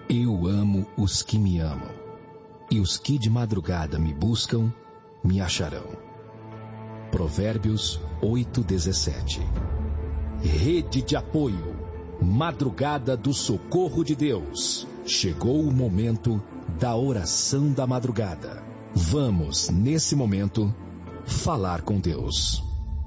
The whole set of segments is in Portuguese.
Eu amo os que me amam, e os que de madrugada me buscam, me acharão. Provérbios 8:17. Rede de apoio, Madrugada do Socorro de Deus. Chegou o momento da oração da madrugada. Vamos, nesse momento, falar com Deus.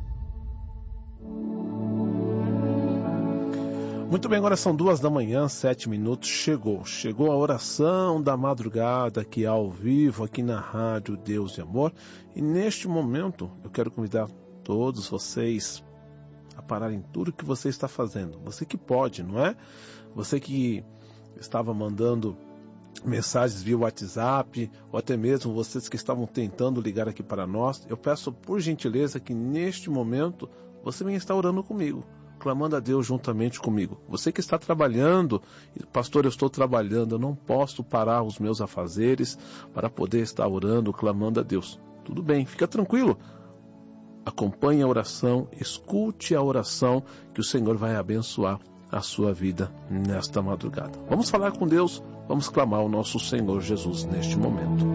Muito bem, agora são 2h, 7 minutos. Chegou a oração da madrugada aqui ao vivo, aqui na Rádio Deus e Amor. E neste momento eu quero convidar todos vocês a pararem tudo que você está fazendo. Você que pode, não é? Você que estava mandando mensagens via WhatsApp, ou até mesmo vocês que estavam tentando ligar aqui para nós, eu peço por gentileza que neste momento você venha estar orando comigo, clamando a Deus juntamente comigo. Você que está trabalhando, pastor, eu estou trabalhando, eu não posso parar os meus afazeres para poder estar orando, clamando a Deus. Tudo bem, fica tranquilo. Acompanhe a oração, escute a oração, que o Senhor vai abençoar a sua vida nesta madrugada. Vamos falar com Deus, vamos clamar ao nosso Senhor Jesus neste momento.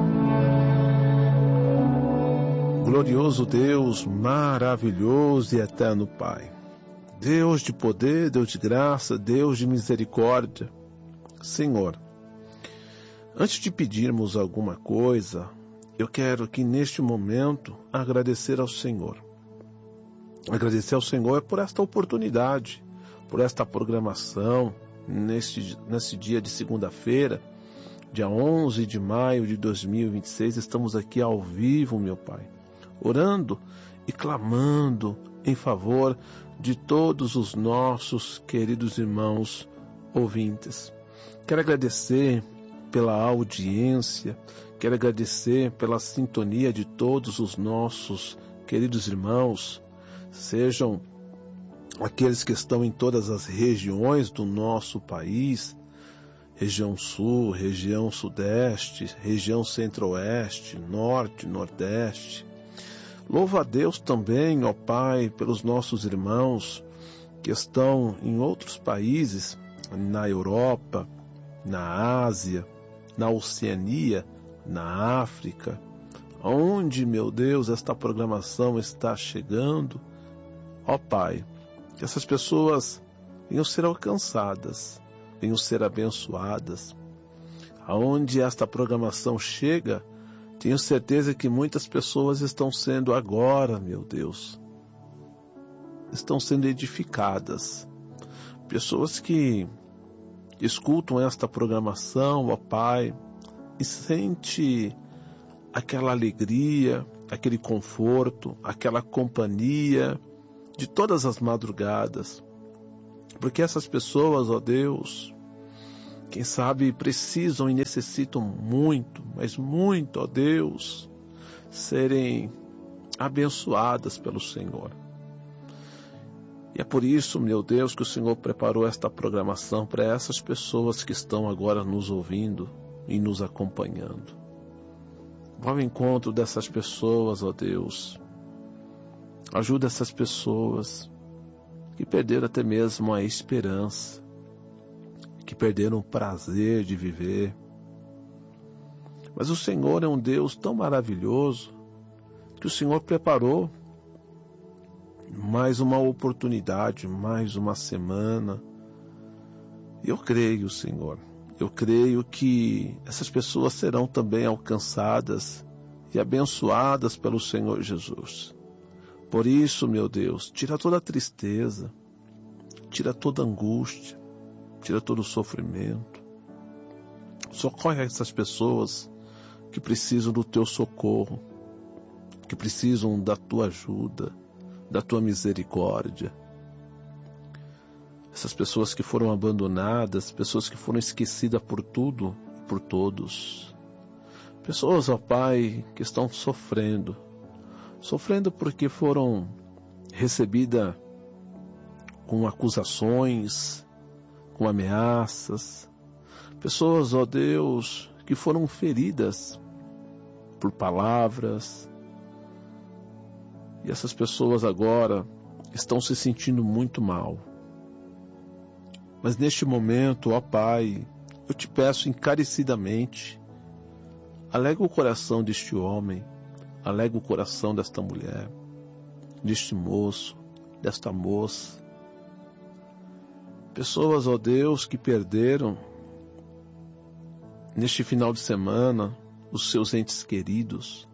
Glorioso Deus, maravilhoso e eterno Pai, Deus de poder, Deus de graça, Deus de misericórdia. Senhor, antes de pedirmos alguma coisa, eu quero que neste momento agradecer ao Senhor. Agradecer ao Senhor por esta oportunidade, por esta programação, nesse dia de segunda-feira, dia 11 de maio de 2026, estamos aqui ao vivo, meu Pai, orando e clamando em favor de todos os nossos queridos irmãos ouvintes. Quero agradecer pela audiência, quero agradecer pela sintonia de todos os nossos queridos irmãos, sejam aqueles que estão em todas as regiões do nosso país, região sul, região sudeste, região centro-oeste, norte, nordeste. Louvo a Deus também, ó Pai, pelos nossos irmãos que estão em outros países, na Europa, na Ásia, na Oceania, na África, onde, meu Deus, esta programação está chegando. Ó Pai, que essas pessoas venham ser alcançadas, venham ser abençoadas. Aonde esta programação chega, tenho certeza que muitas pessoas estão sendo agora, meu Deus, estão sendo edificadas. Pessoas que escutam esta programação, ó Pai, e sente aquela alegria, aquele conforto, aquela companhia de todas as madrugadas. Porque essas pessoas, ó Deus, quem sabe precisam e necessitam muito, mas muito, ó Deus, serem abençoadas pelo Senhor. E é por isso, meu Deus, que o Senhor preparou esta programação para essas pessoas que estão agora nos ouvindo e nos acompanhando. Vá ao encontro dessas pessoas, ó Deus. Ajuda essas pessoas que perderam até mesmo a esperança, que perderam o prazer de viver. Mas o Senhor é um Deus tão maravilhoso que o Senhor preparou mais uma oportunidade, mais uma semana. Eu creio, Senhor, eu creio que essas pessoas serão também alcançadas e abençoadas pelo Senhor Jesus. Por isso, meu Deus, tira toda a tristeza, tira toda a angústia, tira todo o sofrimento. Socorre essas pessoas que precisam do teu socorro, que precisam da tua ajuda, da tua misericórdia. Essas pessoas que foram abandonadas, pessoas que foram esquecidas por tudo e por todos. Pessoas, ó Pai, que estão sofrendo porque foram recebidas com acusações, com ameaças. Pessoas, ó Deus, que foram feridas por palavras. E essas pessoas agora estão se sentindo muito mal. Mas neste momento, ó Pai, eu te peço encarecidamente, alega o coração deste homem, alega o coração desta mulher, deste moço, desta moça. Pessoas, ó Deus, que perderam neste final de semana os seus entes queridos.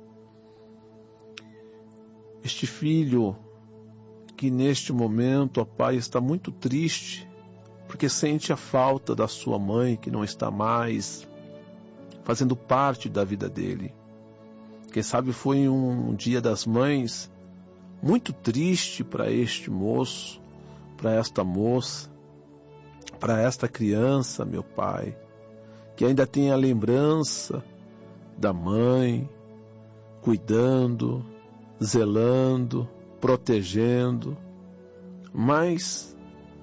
Este filho que neste momento, ó Pai, está muito triste, porque sente a falta da sua mãe, que não está mais fazendo parte da vida dele. Quem sabe foi um dia das mães muito triste para este moço, para esta moça, para esta criança, meu Pai, que ainda tem a lembrança da mãe, cuidando, zelando, protegendo, mas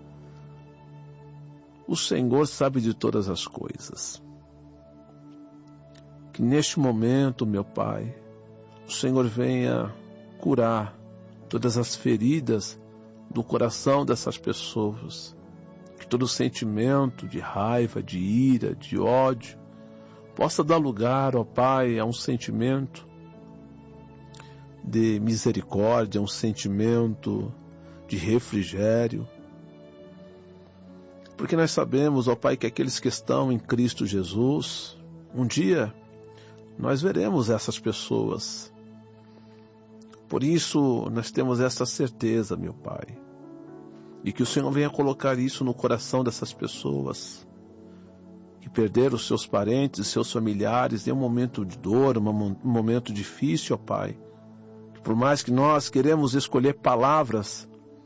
o Senhor sabe de todas as coisas. Que neste momento, meu Pai, o Senhor venha curar todas as feridas do coração dessas pessoas. Que todo sentimento de raiva, de ira, de ódio, possa dar lugar, ó Pai, a um sentimento de misericórdia, um sentimento de refrigério. Porque nós sabemos, ó Pai, que aqueles que estão em Cristo Jesus, um dia nós veremos essas pessoas. Por isso nós temos essa certeza, meu Pai, e que o Senhor venha colocar isso no coração dessas pessoas que perderam os seus parentes, seus familiares em um momento de dor, um momento difícil, ó Pai. Por mais que nós queremos escolher palavras,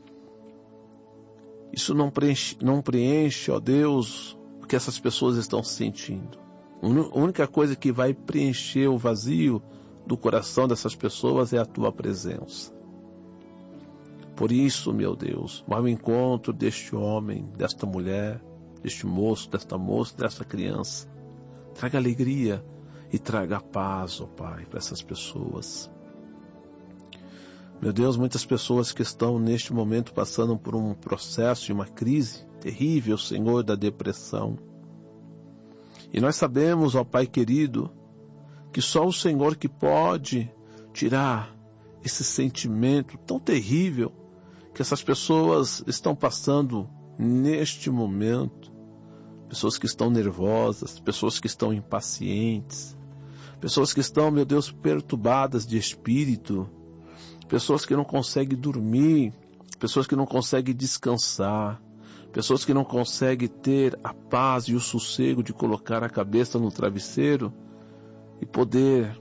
isso não preenche, ó Deus, o que essas pessoas estão sentindo. A única coisa que vai preencher o vazio do coração dessas pessoas é a Tua presença. Por isso, meu Deus, vai ao encontro deste homem, desta mulher, deste moço, desta moça, desta criança. Traga alegria e traga paz, ó Pai, para essas pessoas. Meu Deus, muitas pessoas que estão neste momento passando por um processo de uma crise terrível, Senhor, da depressão. E nós sabemos, ó Pai querido, que só o Senhor que pode tirar esse sentimento tão terrível que essas pessoas estão passando neste momento. Pessoas que estão nervosas, pessoas que estão impacientes, pessoas que estão, meu Deus, perturbadas de espírito, pessoas que não conseguem dormir, pessoas que não conseguem descansar, pessoas que não conseguem ter a paz e o sossego de colocar a cabeça no travesseiro e poder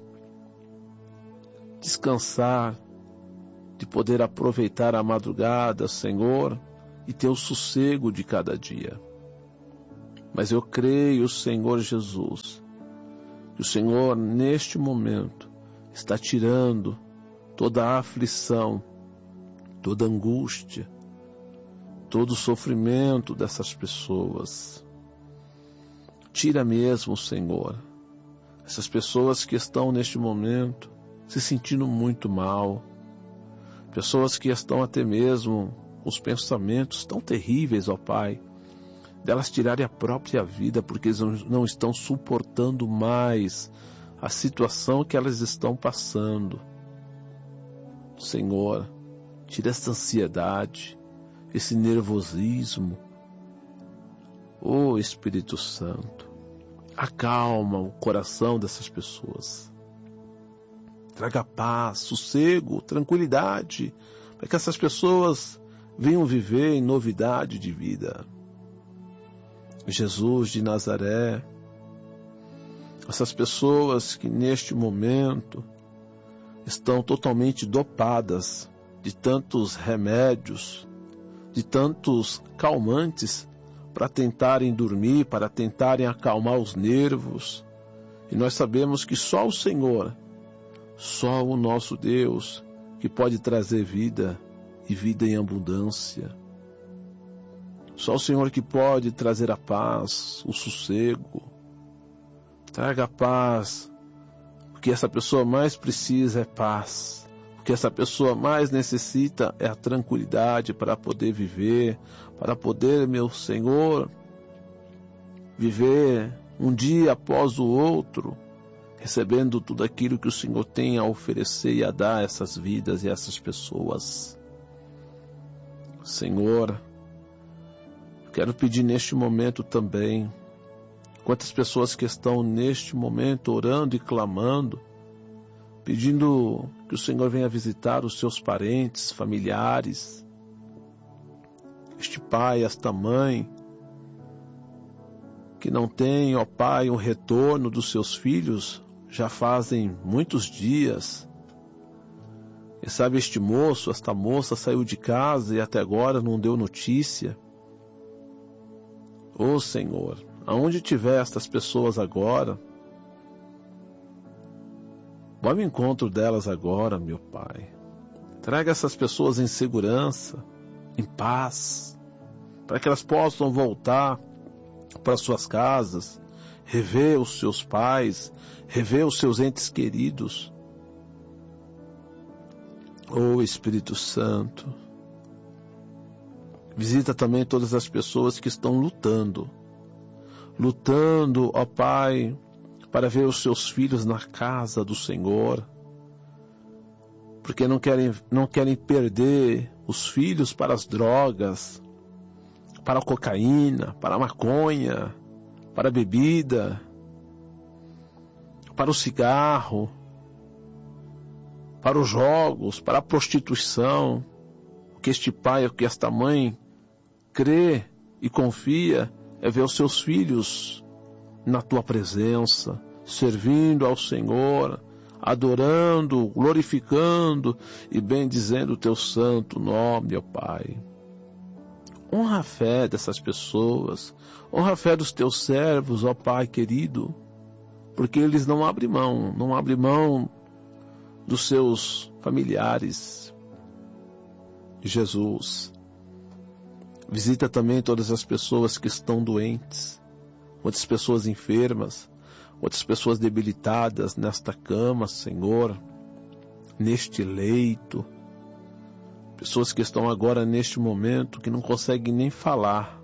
descansar, de poder aproveitar a madrugada, Senhor, e ter o sossego de cada dia. Mas eu creio, Senhor Jesus, que o Senhor, neste momento, está tirando toda a aflição, toda a angústia, todo o sofrimento dessas pessoas. Tira mesmo, Senhor, essas pessoas que estão neste momento se sentindo muito mal, pessoas que estão até mesmo com os pensamentos tão terríveis, ó Pai, delas tirarem a própria vida porque eles não estão suportando mais a situação que elas estão passando. Senhor, tira essa ansiedade, esse nervosismo. Ó Espírito Santo, acalma o coração dessas pessoas. Traga paz, sossego, tranquilidade, para que essas pessoas venham viver em novidade de vida. Jesus de Nazaré, essas pessoas que neste momento estão totalmente dopadas de tantos remédios, de tantos calmantes para tentarem dormir, para tentarem acalmar os nervos. E nós sabemos que só o Senhor, só o nosso Deus, que pode trazer vida e vida em abundância. Só o Senhor que pode trazer a paz, o sossego. Traga a paz. O que essa pessoa mais precisa é paz. O que essa pessoa mais necessita é a tranquilidade para poder viver, para poder, meu Senhor, viver um dia após o outro, recebendo tudo aquilo que o Senhor tem a oferecer e a dar a essas vidas e a essas pessoas. Senhor, quero pedir neste momento também, quantas pessoas que estão neste momento orando e clamando, pedindo que o Senhor venha visitar os seus parentes, familiares, este pai, esta mãe, que não tem, ó Pai, um retorno dos seus filhos, já fazem muitos dias. E sabe, este moço, esta moça saiu de casa e até agora não deu notícia. Ô Senhor, aonde tiver estas pessoas agora, vá ao encontro delas agora, meu Pai. Traga essas pessoas em segurança, em paz, para que elas possam voltar para suas casas, rever os seus pais, rever os seus entes queridos. Ô Espírito Santo, visita também todas as pessoas que estão lutando, ó Pai, para ver os seus filhos na casa do Senhor, porque não querem perder os filhos para as drogas, para a cocaína, para a maconha, para a bebida, para o cigarro, para os jogos, para a prostituição. O que este pai, o que esta mãe crê e confia é ver os seus filhos na tua presença, servindo ao Senhor, adorando, glorificando e bendizendo o teu santo nome, ó Pai. Honra a fé dessas pessoas, honra a fé dos teus servos, ó Pai querido, porque eles não abrem mão dos seus familiares. Jesus, visita também todas as pessoas que estão doentes, outras pessoas enfermas, outras pessoas debilitadas nesta cama, Senhor, neste leito, pessoas que estão agora neste momento que não conseguem nem falar,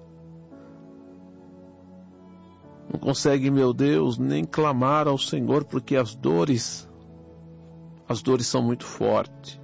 não conseguem, meu Deus, nem clamar ao Senhor, porque as dores são muito fortes.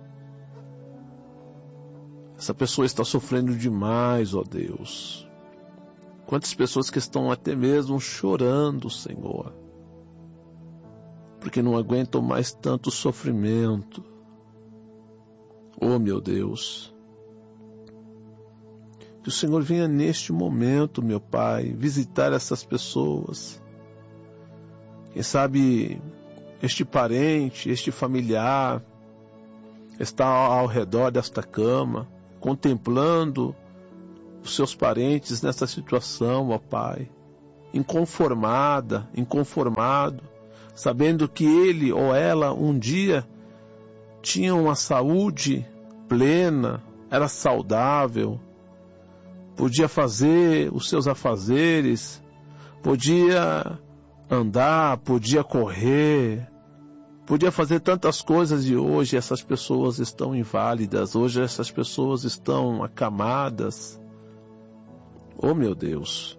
Essa pessoa está sofrendo demais, ó Deus. Quantas pessoas que estão até mesmo chorando, Senhor, porque não aguentam mais tanto sofrimento. Oh, meu Deus, que o Senhor venha neste momento, meu Pai, visitar essas pessoas. Quem sabe este parente, este familiar está ao redor desta cama, contemplando os seus parentes nessa situação, ó Pai, inconformado, sabendo que ele ou ela um dia tinha uma saúde plena, era saudável, podia fazer os seus afazeres, podia andar, podia correr, podia fazer tantas coisas, e hoje essas pessoas estão inválidas, hoje essas pessoas estão acamadas. Oh, meu Deus,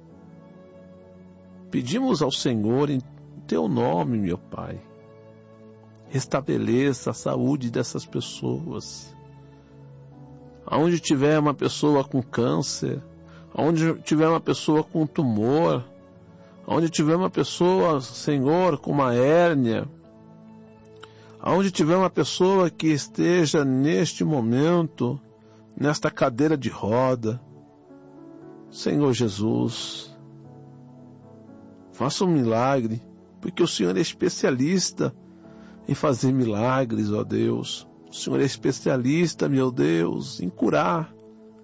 pedimos ao Senhor em teu nome, meu Pai, restabeleça a saúde dessas pessoas. Aonde tiver uma pessoa com câncer, aonde tiver uma pessoa com tumor, aonde tiver uma pessoa, Senhor, com uma hérnia, aonde tiver uma pessoa que esteja neste momento, nesta cadeira de roda, Senhor Jesus, faça um milagre, porque o Senhor é especialista em fazer milagres, ó Deus. O Senhor é especialista, meu Deus, em curar.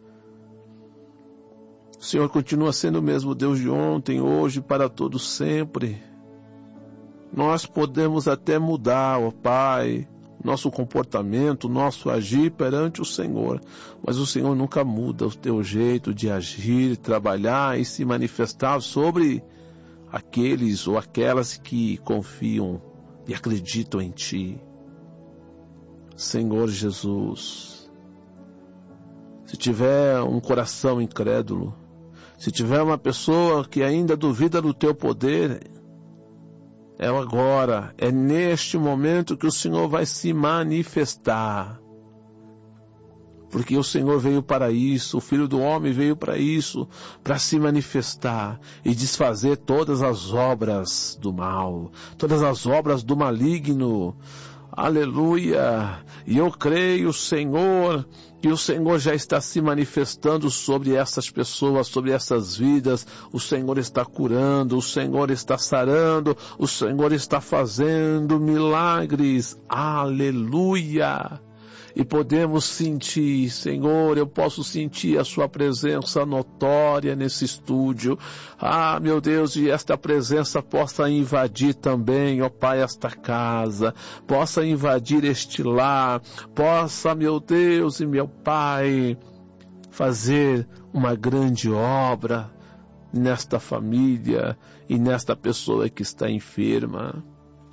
O Senhor continua sendo o mesmo Deus de ontem, hoje, para todos sempre. Nós podemos até mudar, ó Pai, nosso comportamento, nosso agir perante o Senhor, mas o Senhor nunca muda o teu jeito de agir, trabalhar e se manifestar sobre aqueles ou aquelas que confiam e acreditam em Ti. Senhor Jesus, se tiver um coração incrédulo, Se tiver uma pessoa que ainda duvida do teu poder, é agora, é neste momento que o Senhor vai se manifestar. Porque o Senhor veio para isso, o Filho do Homem veio para isso, para se manifestar e desfazer todas as obras do mal, todas as obras do maligno. Aleluia! E eu creio, Senhor, que o Senhor já está se manifestando sobre essas pessoas, sobre essas vidas. O Senhor está curando, o Senhor está sarando, o Senhor está fazendo milagres. Aleluia! E podemos sentir, Senhor, eu posso sentir a sua presença notória nesse estúdio. Ah, meu Deus, e esta presença possa invadir também, ó Pai, esta casa, possa invadir este lar, possa, meu Deus e meu Pai, fazer uma grande obra nesta família e nesta pessoa que está enferma.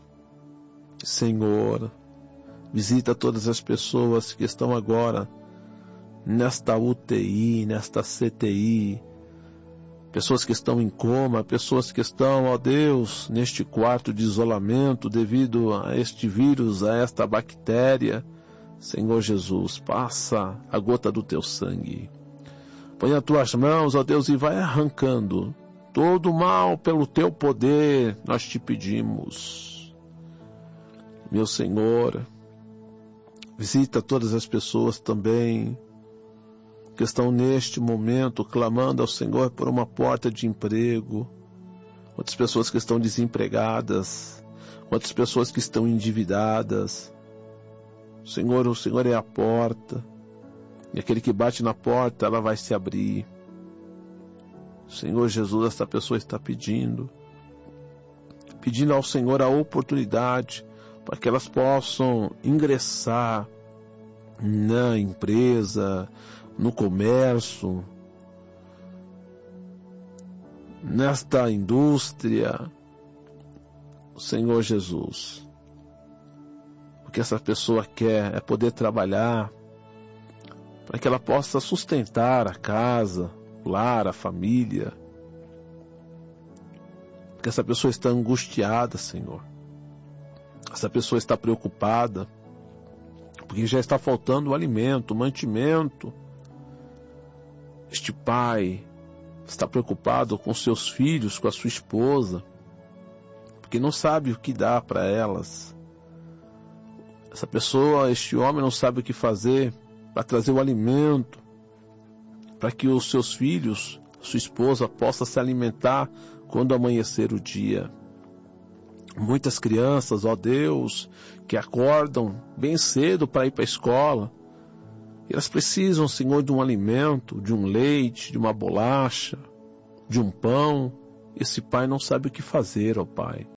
Senhor, visita todas as pessoas que estão agora nesta UTI, nesta CTI, pessoas que estão em coma, pessoas que estão, ó Deus, neste quarto de isolamento devido a este vírus, a esta bactéria. Senhor Jesus, passa a gota do teu sangue. Põe as tuas mãos, ó Deus, e vai arrancando todo o mal pelo teu poder, nós te pedimos. Meu Senhor, visita todas as pessoas também que estão neste momento clamando ao Senhor por uma porta de emprego. Outras pessoas que estão desempregadas. Outras pessoas que estão endividadas. Senhor, o Senhor é a porta. E aquele que bate na porta, ela vai se abrir. Senhor Jesus, esta pessoa está pedindo ao Senhor a oportunidade para que elas possam ingressar na empresa, no comércio, nesta indústria, Senhor Jesus. O que essa pessoa quer é poder trabalhar para que ela possa sustentar a casa, o lar, a família. Porque essa pessoa está angustiada, Senhor. Essa pessoa está preocupada, porque já está faltando o alimento, o mantimento. Este pai está preocupado com seus filhos, com a sua esposa, porque não sabe o que dar para elas. Essa pessoa, este homem não sabe o que fazer para trazer o alimento, para que os seus filhos, sua esposa, possa se alimentar quando amanhecer o dia. Muitas crianças, ó Deus, que acordam bem cedo para ir para a escola. E elas precisam, Senhor, de um alimento, de um leite, de uma bolacha, de um pão. Esse pai não sabe o que fazer, ó Pai.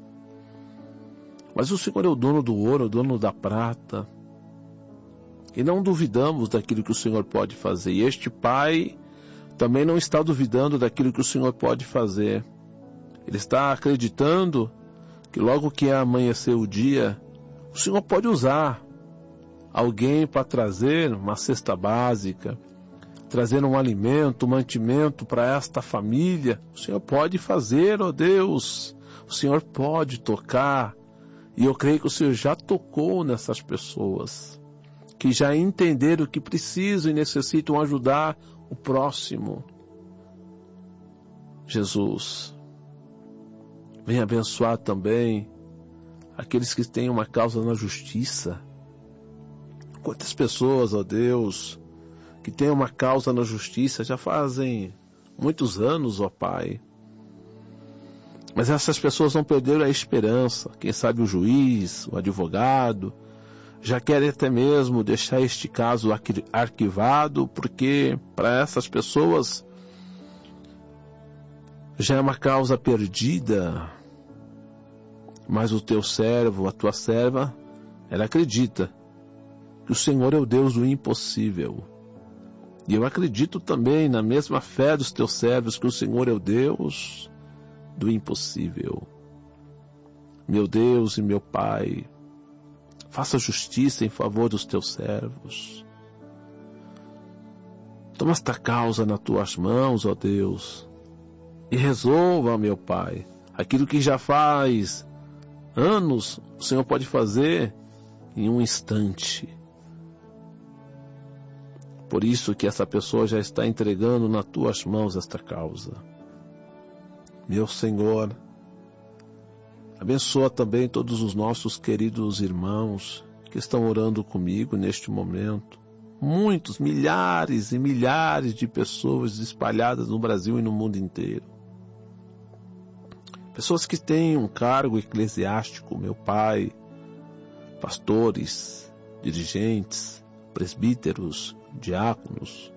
Mas o Senhor é o dono do ouro, o dono da prata. E não duvidamos daquilo que o Senhor pode fazer. E este pai também não está duvidando daquilo que o Senhor pode fazer. Ele está acreditando que logo que amanhecer o dia, o Senhor pode usar alguém para trazer uma cesta básica, trazer um alimento, um mantimento para esta família. O Senhor pode fazer, ó Deus. O Senhor pode tocar. E eu creio que o Senhor já tocou nessas pessoas, que já entenderam que precisam e necessitam ajudar o próximo. Jesus, venha abençoar também aqueles que têm uma causa na justiça. Quantas pessoas, ó Deus, que têm uma causa na justiça já fazem muitos anos, ó Pai. Mas essas pessoas não perderam a esperança. Quem sabe o juiz, o advogado, já querem até mesmo deixar este caso arquivado, porque para essas pessoas já é uma causa perdida. Mas o teu servo, a tua serva, ela acredita que o Senhor é o Deus do impossível. E eu acredito também na mesma fé dos teus servos que o Senhor é o Deus do impossível. Meu Deus e meu Pai, faça justiça em favor dos teus servos. Toma esta causa nas tuas mãos, ó Deus, e resolva, meu Pai, aquilo que já faz anos, o Senhor pode fazer em um instante. Por isso que essa pessoa já está entregando nas tuas mãos esta causa. Meu Senhor, abençoa também todos os nossos queridos irmãos que estão orando comigo neste momento. Muitos, milhares e milhares de pessoas espalhadas no Brasil e no mundo inteiro. Pessoas que têm um cargo eclesiástico, meu Pai, pastores, dirigentes, presbíteros, diáconos,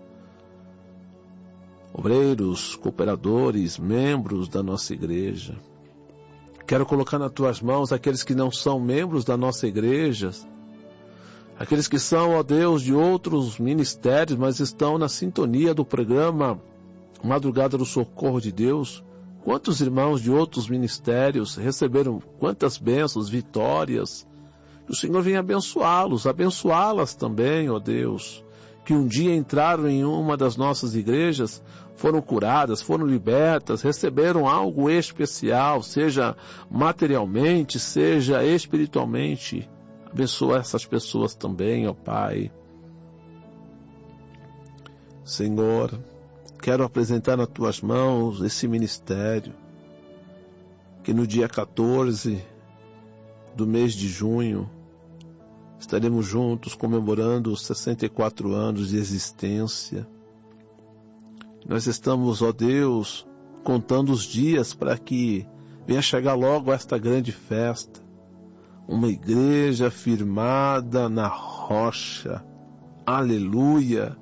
obreiros, cooperadores, membros da nossa igreja. Quero colocar nas tuas mãos aqueles que não são membros da nossa igreja, aqueles que são, ó Deus, de outros ministérios, mas estão na sintonia do programa Madrugada do Socorro de Deus. Quantos irmãos de outros ministérios receberam quantas bênçãos, vitórias. Que o Senhor venha abençoá-los, abençoá-las também, ó Deus. Que um dia entraram em uma das nossas igrejas, foram curadas, foram libertas, receberam algo especial, seja materialmente, seja espiritualmente. Abençoa essas pessoas também, ó Pai. Senhor, quero apresentar nas tuas mãos esse ministério, que no dia 14 do mês de junho, estaremos juntos comemorando os 64 anos de existência. Nós estamos, ó Deus, contando os dias para que venha chegar logo esta grande festa. Uma igreja firmada na rocha. Aleluia!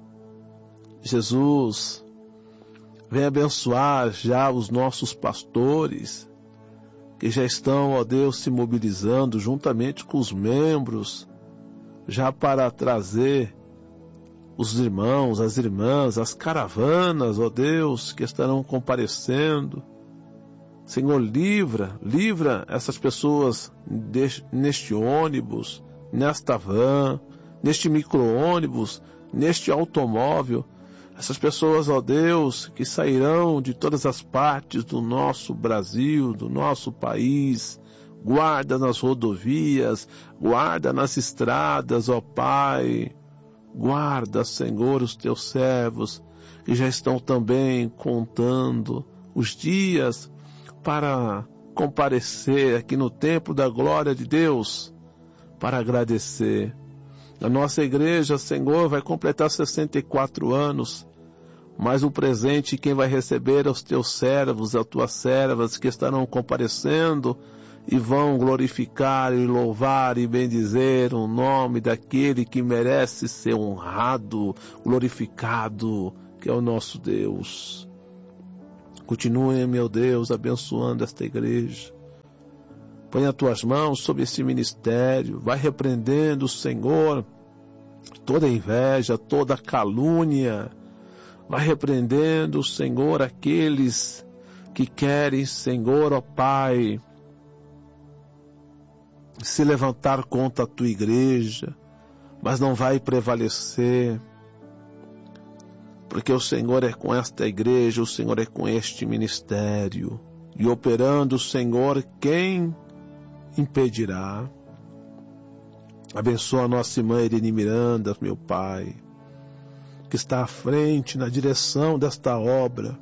Jesus, vem abençoar já os nossos pastores, que já estão, ó Deus, se mobilizando juntamente com os membros, já para trazer os irmãos, as irmãs, as caravanas, ó Deus, que estarão comparecendo. Senhor, livra essas pessoas neste ônibus, nesta van, neste micro-ônibus, neste automóvel. Essas pessoas, ó Deus, que sairão de todas as partes do nosso Brasil, do nosso país. Guarda nas rodovias, guarda nas estradas, ó Pai. Guarda, Senhor, os teus servos, que já estão também contando os dias para comparecer aqui no templo da glória de Deus, para agradecer. A nossa igreja, Senhor, vai completar 64 anos, mas o presente quem vai receber é os teus servos, as tuas servas que estarão comparecendo e vão glorificar e louvar e bendizer o nome daquele que merece ser honrado, glorificado, que é o nosso Deus. Continue, meu Deus, abençoando esta igreja. Põe as tuas mãos sobre esse ministério. Vai repreendendo, Senhor, toda inveja, toda calúnia. Vai repreendendo, Senhor, aqueles que querem, Senhor, ó Pai, se levantar contra a tua igreja, mas não vai prevalecer. Porque o Senhor é com esta igreja, o Senhor é com este ministério. E operando o Senhor, quem impedirá? Abençoa a nossa irmã Irene Miranda, meu Pai, que está à frente, na direção desta obra.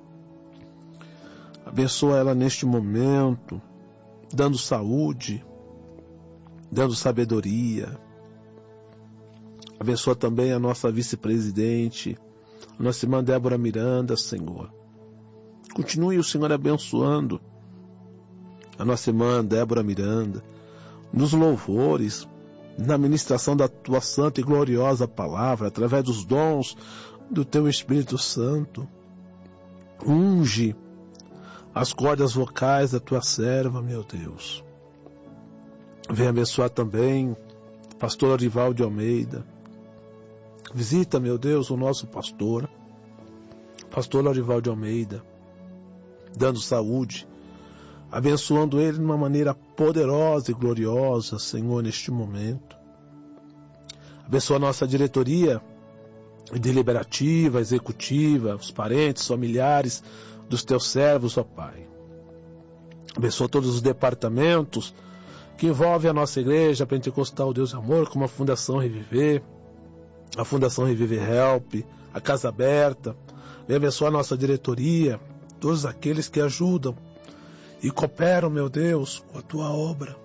Abençoa ela neste momento, dando saúde, dando sabedoria. Abençoa também a nossa vice-presidente, nossa irmã Débora Miranda, Senhor. Continue o Senhor abençoando a nossa irmã Débora Miranda, nos louvores, na ministração da tua santa e gloriosa palavra, através dos dons do teu Espírito Santo. Unge as cordas vocais da tua serva, meu Deus. Vem abençoar também o pastor Orival de Almeida. Visita, meu Deus, o nosso pastor Orival de Almeida, dando saúde, abençoando ele de uma maneira poderosa e gloriosa, Senhor, neste momento. Abençoa a nossa diretoria, deliberativa, executiva, os parentes, familiares dos teus servos, ó Pai. Abençoa todos os departamentos que envolvem a nossa igreja Pentecostal Deus e Amor, como a Fundação Reviver, a Fundação Reviver Help, a Casa Aberta. Vem abençoar a nossa diretoria, todos aqueles que ajudam e cooperam, meu Deus, com a tua obra.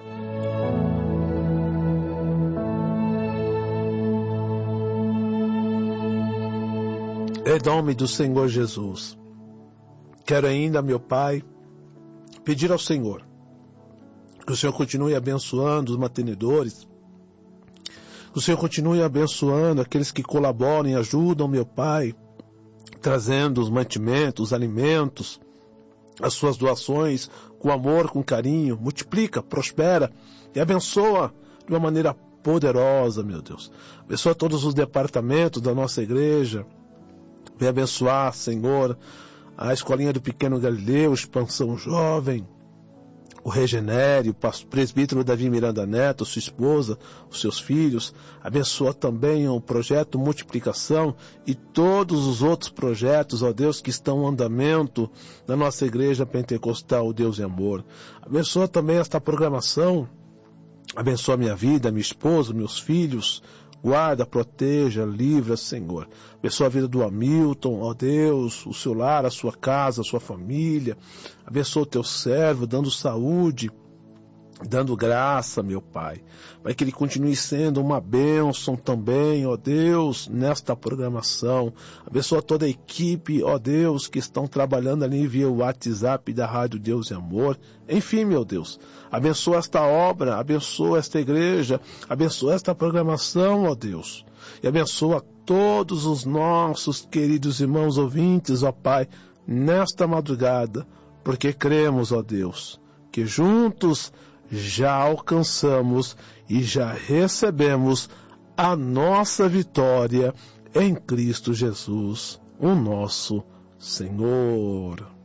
Em nome do Senhor Jesus, quero ainda, meu Pai, pedir ao Senhor que o Senhor continue abençoando os mantenedores, que o Senhor continue abençoando aqueles que colaboram e ajudam, meu Pai, trazendo os mantimentos, os alimentos, as suas doações com amor, com carinho. Multiplica, prospera e abençoa de uma maneira poderosa, meu Deus. Abençoa todos os departamentos da nossa igreja. Vem abençoar, Senhor, a Escolinha do Pequeno Galileu, Expansão Jovem, o Regenere, o presbítero Davi Miranda Neto, sua esposa, os seus filhos. Abençoa também o projeto Multiplicação e todos os outros projetos, ó Deus, que estão em andamento na nossa igreja pentecostal, Deus e Amor. Abençoa também esta programação. Abençoa minha vida, minha esposa, meus filhos. Guarda, proteja, livra, Senhor. Abençoa a vida do Hamilton, ó Deus, o seu lar, a sua casa, a sua família. Abençoa o teu servo, dando saúde, dando graça, meu Pai. Vai que ele continue sendo uma bênção também, ó Deus, nesta programação. Abençoa toda a equipe, ó Deus, que estão trabalhando ali via o WhatsApp da Rádio Deus e Amor. Enfim, meu Deus, abençoa esta obra, abençoa esta igreja, abençoa esta programação, ó Deus. E abençoa todos os nossos queridos irmãos ouvintes, ó Pai, nesta madrugada, porque cremos, ó Deus, que juntos já alcançamos e já recebemos a nossa vitória em Cristo Jesus, o nosso Senhor.